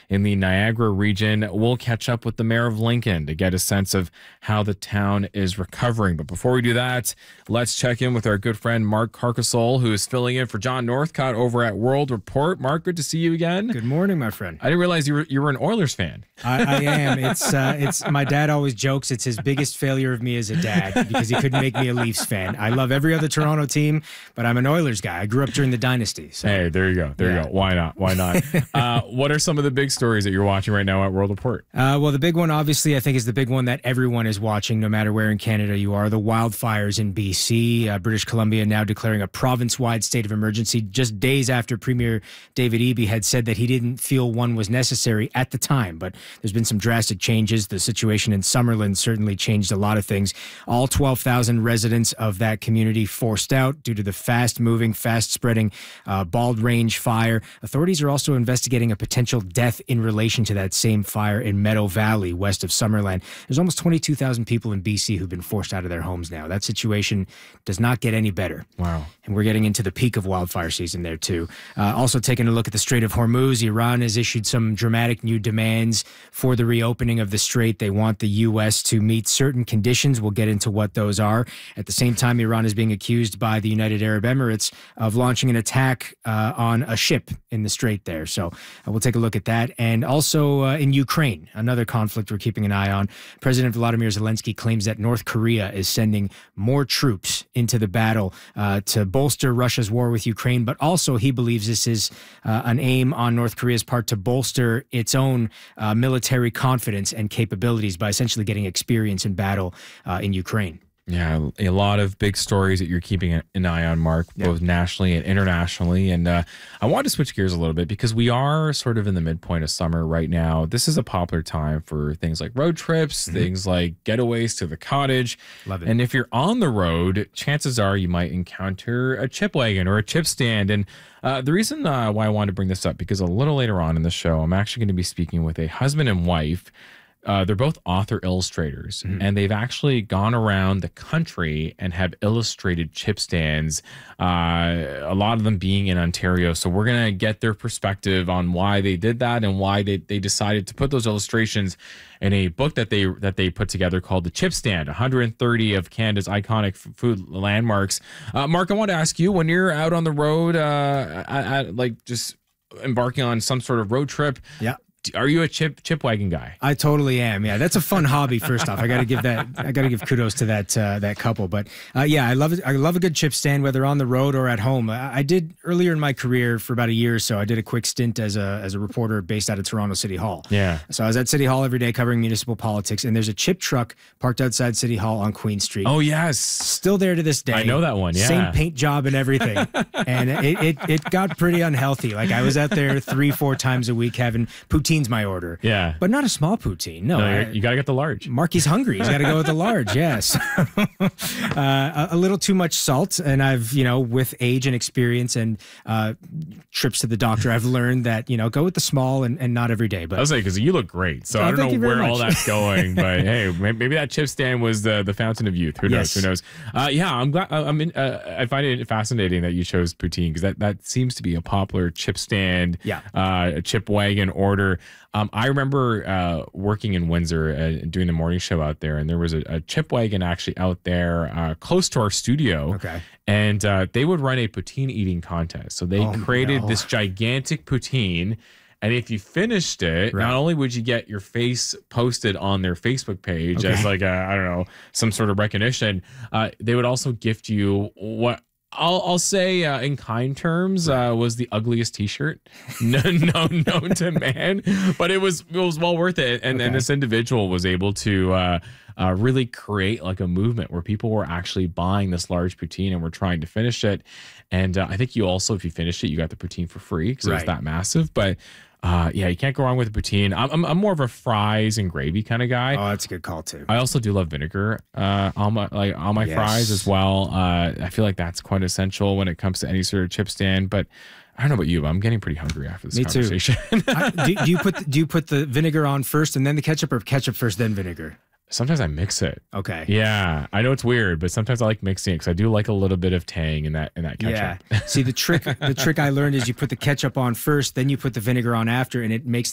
in the Niagara region. We'll catch up with the mayor of Lincoln to get a sense of how the town is recovering. But before we do that, let's check in with our good friend Mark Carcasole, who is filling in for John Northcott over at World Report. Mark, good to see you again. Good morning, my friend. I didn't realize you were an Oilers fan. I am. It's my dad always jokes it's his biggest failure of me as a dad because he couldn't make me a Leafs fan. I love every other Toronto team, but I'm an Oilers guy. I grew up during the dynasty. So. Hey, there you go. There you go. Why not? What are some of the big stories that you're watching right now at World Report? Well, the big one, obviously, I think is the big one that everyone is watching, no matter where in Canada you are, the wildfires in BC. British Columbia now declaring a province-wide state of emergency just days after Premier David Eby had said that he didn't feel one was necessary at the time. But there's been some drastic changes. The situation in Summerland certainly changed a lot of things. All 12,000 residents of that community forced out due to the fast-moving, fast-spreading Bald Range fire. Authorities are also investigating a potential death in relation to that same fire in Meadow Valley, west of Summerland. There's almost 22,000 people in BC who've been forced out of their homes now. That situation does not get any better. Wow. And we're getting into the peak of wildfire season there, too. Also taking a look at the Strait of Hormuz, Iran has issued some dramatic new demands for the reopening of the strait. They want the U.S. to meet certain conditions. We'll get into what those are. At the same time, Iran is being accused by the United Arab Emirates of launching an attack on a ship in the strait there. So we'll take a look at that. And also in Ukraine, another conflict we're keeping an eye on. President Volodymyr Zelensky claims that North Korea is sending more troops into the battle to bolster Russia's war with Ukraine, but also he believes this is an aim on North Korea's part to bolster its own military confidence and capabilities by essentially getting experience in battle in Ukraine. Yeah, a lot of big stories that you're keeping an eye on, Mark, both nationally and internationally. And I want to switch gears a little bit because we are sort of in the midpoint of summer right now. This is a popular time for things like road trips, things like getaways to the cottage. Love it. And if you're on the road, chances are you might encounter a chip wagon or a chip stand. And the reason why I wanted to bring this up, because a little later on in the show, I'm actually going to be speaking with a husband and wife. They're both author illustrators, and they've actually gone around the country and have illustrated chip stands, a lot of them being in Ontario. So we're going to get their perspective on why they did that and why they decided to put those illustrations in a book that they put together called The Chip Stand, 130 of Canada's iconic food landmarks. Mark, I want to ask you, when you're out on the road, like just embarking on some sort of road trip, are you a chip wagon guy? I totally am. Yeah, that's a fun hobby. First off, I got to give kudos to that couple. But yeah, I love it. I love a good chip stand, whether on the road or at home. I did earlier in my career for about a year or so. I did a quick stint as a reporter based out of Toronto City Hall. Yeah. So I was at City Hall every day covering municipal politics, and there's a chip truck parked outside City Hall on Queen Street. Oh yes, still there to this day. I know that one. Yeah. Same paint job and everything, and it got pretty unhealthy. Like I was out there 3-4 times a week having poutine's my order. Yeah. But not a small poutine. No, you got to get the large. Marky's hungry. He's got to go with the large. Yes. A little too much salt. And I've, with age and experience and trips to the doctor, I've learned that, go with the small and not every day. But I was saying, because you look great. So I don't know where all that's going. But hey, maybe that chip stand was the fountain of youth. Who knows? Who knows? Yeah, I'm glad. I find it fascinating that you chose poutine because that seems to be a popular chip stand, a chip wagon order. I remember working in Windsor doing the morning show out there, and there was a chip wagon actually out there close to our studio. Okay. And they would run a poutine eating contest. So they created this gigantic poutine. And if you finished it, not only would you get your face posted on their Facebook page as like some sort of recognition, they would also gift you what I'll say in kind terms was the ugliest T-shirt known to man, but it was well worth it. And this individual was able to really create like a movement where people were actually buying this large poutine and were trying to finish it. And I think you also, if you finished it, you got the poutine for free because it was that massive. But yeah, you can't go wrong with the poutine. I'm more of a fries and gravy kind of guy. Oh, that's a good call too. I also do love vinegar on my fries as well. I feel like that's quite essential when it comes to any sort of chip stand. But I don't know about you, but I'm getting pretty hungry after this conversation. Do you put the vinegar on first and then the ketchup, or ketchup first then vinegar? Sometimes I mix it. Okay. Yeah, I know it's weird, but sometimes I like mixing it because I do like a little bit of tang in that ketchup. Yeah. See, the trick I learned is you put the ketchup on first, then you put the vinegar on after, and it makes